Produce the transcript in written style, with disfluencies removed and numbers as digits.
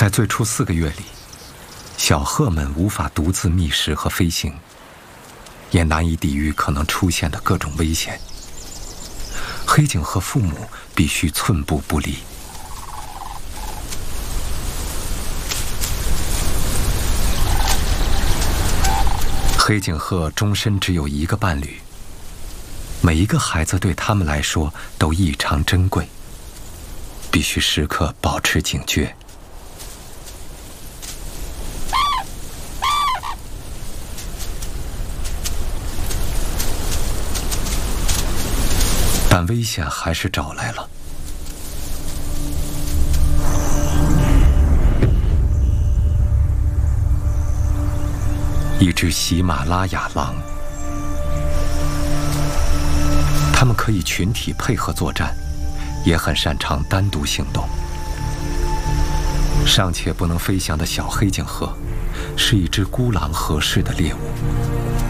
在最初4个月里，小鹤们无法独自觅食和飞行，也难以抵御可能出现的各种危险。黑颈鹤父母必须寸步不离。黑颈鹤终身只有一个伴侣，每一个孩子对他们来说都异常珍贵，必须时刻保持警觉。但危险还是找来了。一只喜马拉雅狼，它们可以群体配合作战，也很擅长单独行动。尚且不能飞翔的小黑颈鹤，是一只孤狼合适的猎物。